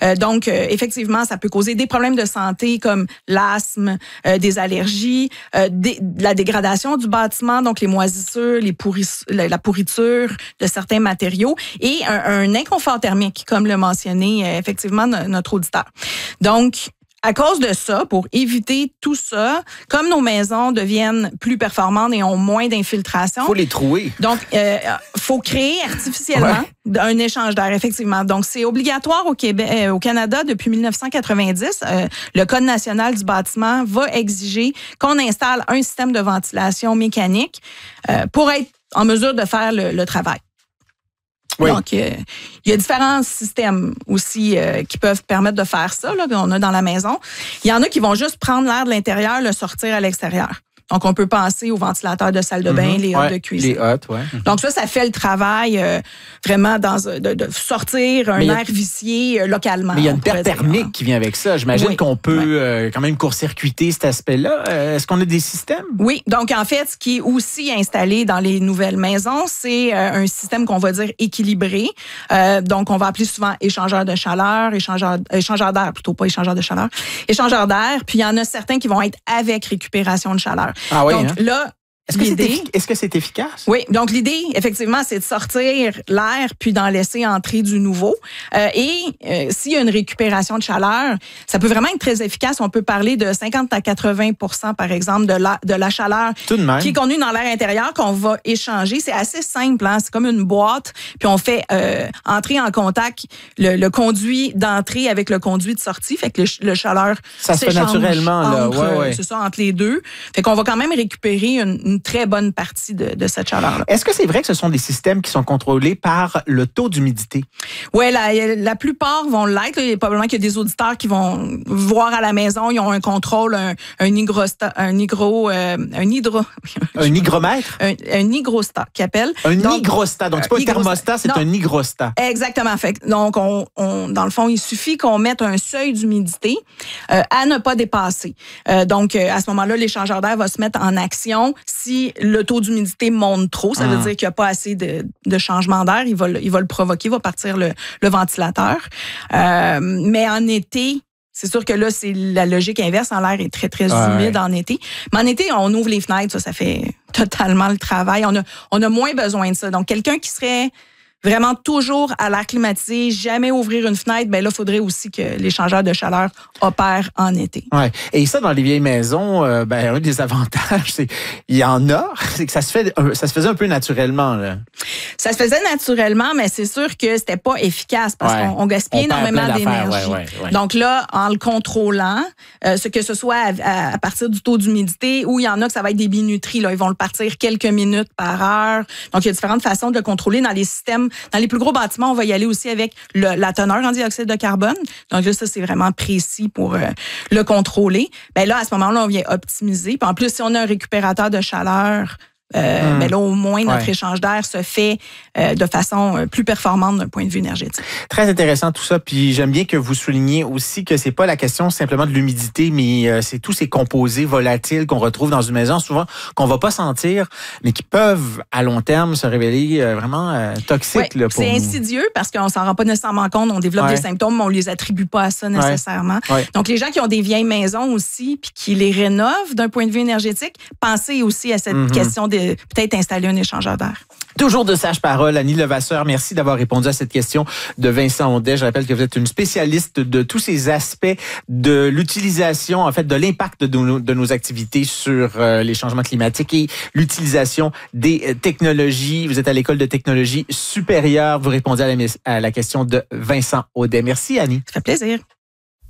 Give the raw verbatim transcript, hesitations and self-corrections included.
Euh, donc, euh, effectivement, ça peut causer des problèmes de santé comme l'asthme, euh, des allergies, euh, des, la dégradation du bâtiment, donc les moisissures, les pourris, la, la pourriture de certains matériaux et un, un inconfort thermique, comme le mentionnait euh, effectivement notre auditeur. Donc, à cause de ça, pour éviter tout ça, comme nos maisons deviennent plus performantes et ont moins d'infiltration. Faut les trouer. Donc, euh, faut créer artificiellement ouais. un échange d'air, effectivement. Donc, c'est obligatoire au Québec, euh, au Canada depuis dix-neuf cent quatre-vingt-dix. Euh, le Code national du bâtiment va exiger qu'on installe un système de ventilation mécanique euh, pour être en mesure de faire le, le travail. Oui. Donc, euh, il y a différents systèmes aussi euh, qui peuvent permettre de faire ça, là, qu'on a dans la maison. Il y en a qui vont juste prendre l'air de l'intérieur, le sortir à l'extérieur. Donc, on peut penser aux ventilateurs de salle de bain, mm-hmm. les hottes ouais, de cuisine. Les hottes, oui. Mm-hmm. Donc, ça, ça fait le travail euh, vraiment dans, de, de sortir un air a, vicié euh, localement. Mais il y a une perte thermique dire. qui vient avec ça. J'imagine oui. qu'on peut oui. euh, quand même court-circuiter cet aspect-là. Euh, est-ce qu'on a des systèmes? Oui. Donc, en fait, ce qui est aussi installé dans les nouvelles maisons, c'est euh, un système qu'on va dire équilibré. Euh, donc, on va appeler souvent échangeur de chaleur, échangeur, échangeur d'air, plutôt pas échangeur de chaleur, échangeur d'air. Puis, il y en a certains qui vont être avec récupération de chaleur. Ah oui, donc hein? là, est-ce que, c'est effic- est-ce que c'est efficace? Oui. Donc, l'idée, effectivement, c'est de sortir l'air puis d'en laisser entrer du nouveau. Euh, et euh, s'il y a une récupération de chaleur, ça peut vraiment être très efficace. On peut parler de cinquante à quatre-vingts pour cent, par exemple, de la, de la chaleur Tout de même. qui est contenue dans l'air intérieur qu'on va échanger. C'est assez simple. Hein? C'est comme une boîte. Puis, on fait euh, entrer en contact le, le conduit d'entrée avec le conduit de sortie. Fait que le, le chaleur ça se fait naturellement. Là. Entre, ouais, ouais. C'est ça, entre les deux. Fait qu'on va quand même récupérer une, une très bonne partie de, de cette chaleur-là. Est-ce que c'est vrai que ce sont des systèmes qui sont contrôlés par le taux d'humidité? Oui, la, la plupart vont l'être. Il y a probablement qu'il y a des auditeurs qui vont voir à la maison, ils ont un contrôle, un, un hygrostat, un hydro, euh, un hydro... Un hygromètre? Un, un hygrostat, qui appelle. Un donc, hygrostat, donc c'est pas un thermostat, c'est non. un hygrostat. Exactement. Fait, donc, on, on, dans le fond, il suffit qu'on mette un seuil d'humidité euh, à ne pas dépasser. Euh, donc, à ce moment-là, l'échangeur d'air va se mettre en action si le taux d'humidité monte trop. Ça veut mmh. dire qu'il n'y a pas assez de, de changement d'air. Il va, il va le provoquer, il va partir le, le ventilateur. Euh, mais en été, c'est sûr que là, c'est la logique inverse. L'air est très, très ouais. humide en été. Mais en été, on ouvre les fenêtres. Ça, ça fait totalement le travail. On a, on a moins besoin de ça. Donc, quelqu'un qui serait vraiment toujours à l'air climatisé, jamais ouvrir une fenêtre, ben là, il faudrait aussi que l'échangeur de chaleur opère en été. Ouais. Et ça, dans les vieilles maisons, euh, ben, un des avantages, c'est il y en a, c'est que ça se fait, ça se faisait un peu naturellement, là. Ça se faisait naturellement, mais c'est sûr que c'était pas efficace parce ouais. qu'on on gaspillait on énormément d'énergie. Ouais, ouais, ouais. Donc là, en le contrôlant, euh, ce que ce soit à, à, à partir du taux d'humidité, ou il y en a que ça va être des binutries, là, ils vont le partir quelques minutes par heure. Donc il y a différentes façons de le contrôler dans les systèmes. Dans les plus gros bâtiments, on va y aller aussi avec le, la teneur en dioxyde de carbone. Donc là, ça, c'est vraiment précis pour euh, le contrôler. Ben là, à ce moment-là, on vient optimiser. Puis en plus, si on a un récupérateur de chaleur, Euh, mmh. ben là, au moins, notre ouais. échange d'air se fait euh, de façon plus performante d'un point de vue énergétique. Très intéressant tout ça. Puis j'aime bien que vous souligniez aussi que c'est pas la question simplement de l'humidité, mais euh, c'est tous ces composés volatiles qu'on retrouve dans une maison, souvent qu'on va pas sentir, mais qui peuvent à long terme se révéler euh, vraiment euh, toxiques. Ouais, là, pour c'est nous. insidieux parce qu'on s'en rend pas nécessairement compte. On développe ouais. des symptômes, mais on les attribue pas à ça nécessairement. Ouais. Ouais. Donc les gens qui ont des vieilles maisons aussi, puis qui les rénovent d'un point de vue énergétique, pensez aussi à cette mmh. question de peut-être installer un échangeur d'air. Toujours de sages paroles, Annie Levasseur. Merci d'avoir répondu à cette question de Vincent Audet. Je rappelle que vous êtes une spécialiste de tous ces aspects de l'utilisation, en fait, de l'impact de nos, de nos activités sur euh, les changements climatiques et l'utilisation des euh, technologies. Vous êtes à l'École de technologie supérieure. Vous répondez à la, à la question de Vincent Audet. Merci, Annie. Ça fait plaisir.